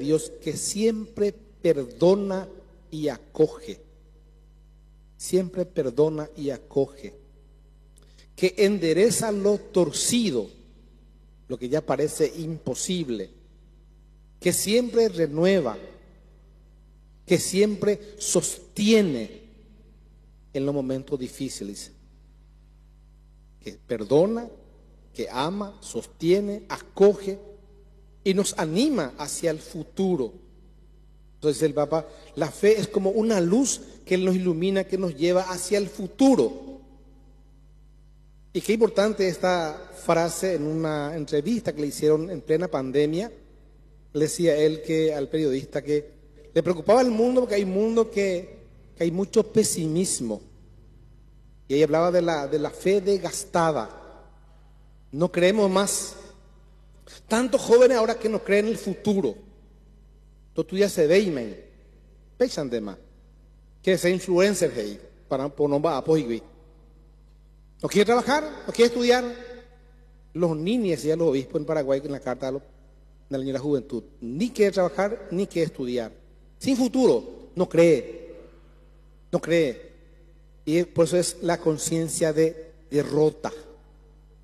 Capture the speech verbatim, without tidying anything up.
Dios que siempre perdona y acoge. Siempre perdona y acoge. Que endereza lo torcido, lo que ya parece imposible. Que siempre renueva. Que siempre sostiene en los momentos difíciles. Que perdona, que ama, sostiene, acoge y nos anima hacia el futuro. Entonces el Papa, la fe es como una luz que nos ilumina, que nos lleva hacia el futuro. Y qué importante esta frase en una entrevista que le hicieron en plena pandemia. Le decía él que al periodista que le preocupaba el mundo porque hay un mundo que, que hay mucho pesimismo. Y ella hablaba de la, de la fe desgastada. No creemos más. Tantos jóvenes ahora que no creen en el futuro. Tú ya se veían, pesan de más. Que ser influencer ahí, para no va a apoyar. ¿No quiere trabajar? ¿No quiere estudiar? Los niños, ya los obispos en Paraguay, en la carta del año de la juventud, ni quiere trabajar, ni quiere estudiar. Sin futuro, no cree. No cree. Y por eso es la conciencia de derrota.